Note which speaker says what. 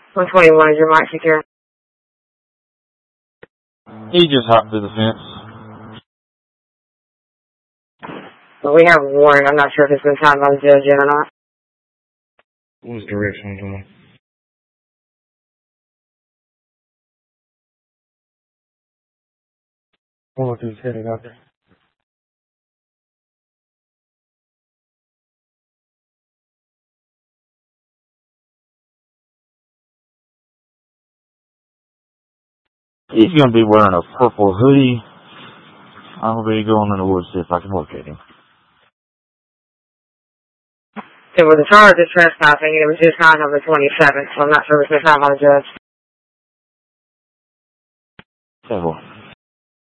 Speaker 1: 121 is your mic secure.
Speaker 2: He just hopped through the fence.
Speaker 1: But we have a warrant. I'm not sure if it's been signed by the judge yet or not.
Speaker 3: What's direction going? Oh, he's headed out there.
Speaker 2: He's going to be wearing a purple hoodie. I'm going to be going in the woods to see if I can locate him.
Speaker 1: There was a charge of trespassing, and it was just signed on the 27th, so I'm not sure if it's been signed by the judge.
Speaker 2: Okay, well.